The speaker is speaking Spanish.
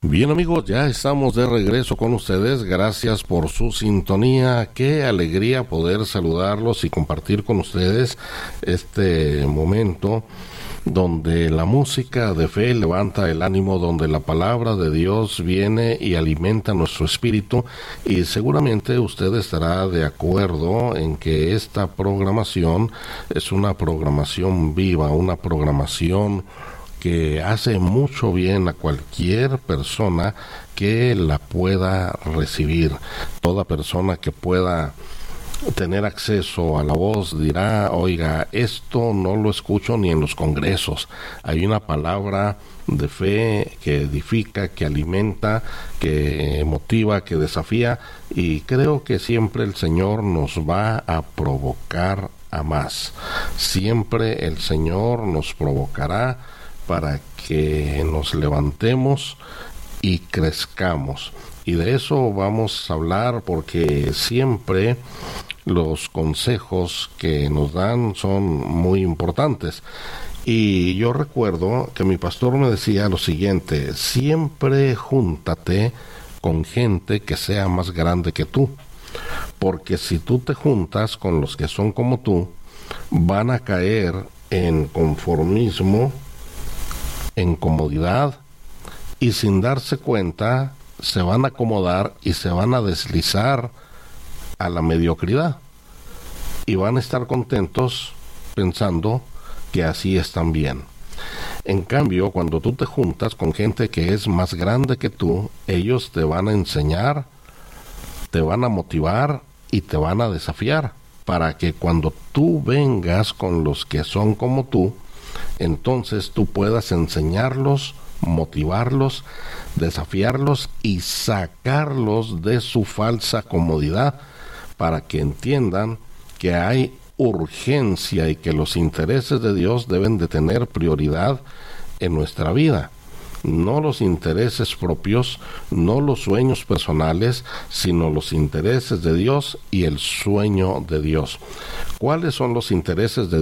Bien amigos, ya estamos de regreso con ustedes. Gracias por su sintonía. Qué alegría poder saludarlos y compartir con ustedes este momento donde la música de fe levanta el ánimo, donde la palabra de Dios viene y alimenta nuestro espíritu, y seguramente usted estará de acuerdo en que esta programación es una programación viva, una programación que hace mucho bien a cualquier persona que la pueda recibir. Toda persona que pueda tener acceso a la voz dirá: oiga, esto no lo escucho ni en los congresos. Hay una palabra de fe que edifica, que alimenta, que motiva, que desafía, y creo que siempre el Señor nos va a provocar a más. Siempre el Señor nos provocará para que nos levantemos y crezcamos. Y de eso vamos a hablar, porque siempre los consejos que nos dan son muy importantes. Y yo recuerdo que mi pastor me decía lo siguiente: siempre júntate con gente que sea más grande que tú, porque si tú te juntas con los que son como tú, van a caer en conformismo, en comodidad, y sin darse cuenta se van a acomodar y se van a deslizar a la mediocridad, y van a estar contentos pensando que así están bien. En cambio, cuando tú te juntas con gente que es más grande que tú, ellos te van a enseñar, te van a motivar y te van a desafiar, para que cuando tú vengas con los que son como tú, entonces tú puedas enseñarlos, motivarlos, desafiarlos y sacarlos de su falsa comodidad, para que entiendan que hay urgencia y que los intereses de Dios deben de tener prioridad en nuestra vida. No los intereses propios, no los sueños personales, sino los intereses de Dios y el sueño de Dios. ¿Cuáles son los intereses de